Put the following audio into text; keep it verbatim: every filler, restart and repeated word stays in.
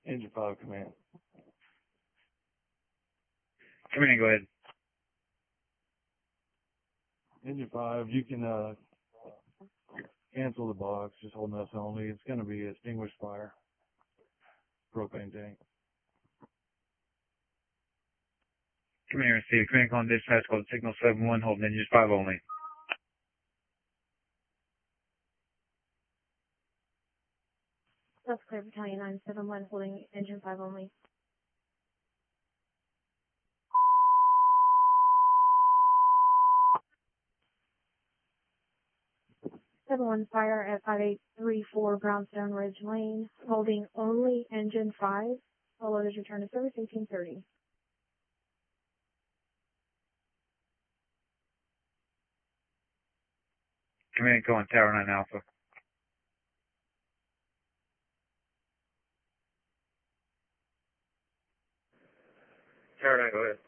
Engine five command. Command, go ahead. Engine five, you can uh, cancel the box, just hold us only. It's going to be extinguished fire. Propane tank. Command received. Command calling dispatch code signal seven one, holding engine five only. That's clear, Battalion nine seven one, holding engine five only. seven one fire at five eight three four Brownstone Ridge Lane, holding only engine five. All others return to service eighteen thirty. Command calling Tower nine Alpha. Tower nine, go ahead.